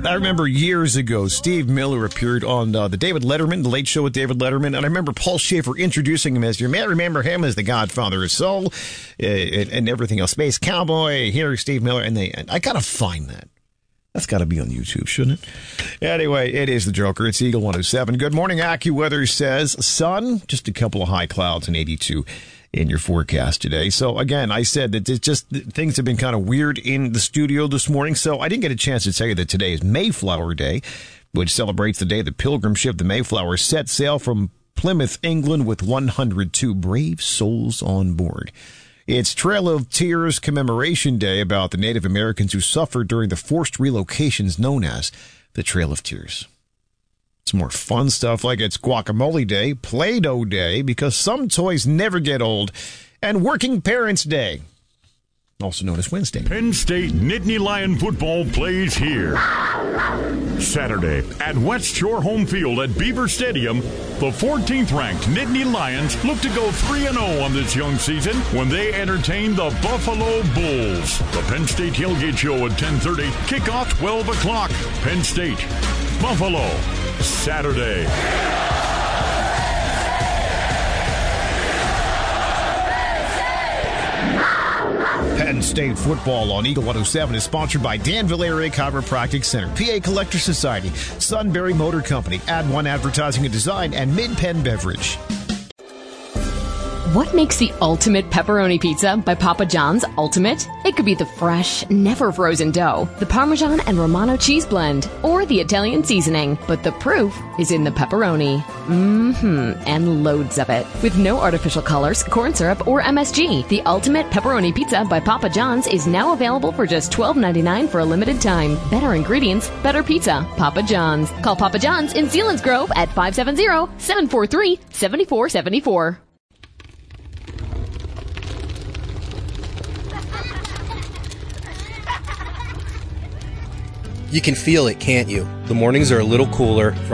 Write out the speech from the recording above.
I remember years ago, Steve Miller appeared on the David Letterman, the Late Show with David Letterman, and I remember Paul Schaefer introducing him as, you may remember him as the Godfather of Soul and everything else. Space Cowboy, here's Steve Miller, and I gotta find that. That's got to be on YouTube, shouldn't it? Anyway, it is the Joker. It's Eagle 107. Good morning. AccuWeather says sun, just a couple of high clouds and 82 in your forecast today. So again, I said that it's just things have been kind of weird in the studio this morning. So I didn't get a chance to tell you that today is Mayflower Day, which celebrates the day the Pilgrim ship, the Mayflower, set sail from Plymouth, England, with 102 brave souls on board. It's Trail of Tears Commemoration Day, about the Native Americans who suffered during the forced relocations known as the Trail of Tears. Some more fun stuff, like it's Guacamole Day, Play-Doh Day, because some toys never get old, and Working Parents Day, also known as Wednesday. Penn State Nittany Lion football plays here. Saturday at West Shore Home Field at Beaver Stadium, the 14th-ranked Nittany Lions look to go 3-0 on this young season when they entertain the Buffalo Bulls. The Penn State Tailgate Show at 10:30, kickoff 12 o'clock. Penn State, Buffalo, Saturday. Penn State football on Eagle 107 is sponsored by Danville Area Chiropractic Center, PA Collector Society, Sunbury Motor Company, Ad One Advertising and Design, and Mid-Penn Beverage. What makes the ultimate pepperoni pizza by Papa John's ultimate? It could be the fresh, never frozen dough, the Parmesan and Romano cheese blend, or the Italian seasoning. But the proof is in the pepperoni. And loads of it. With no artificial colors, corn syrup, or MSG, the ultimate pepperoni pizza by Papa John's is now available for just $12.99 for a limited time. Better ingredients, better pizza. Papa John's. Call Papa John's in Selinsgrove at 570-743-7474. You can feel it, can't you? The mornings are a little cooler.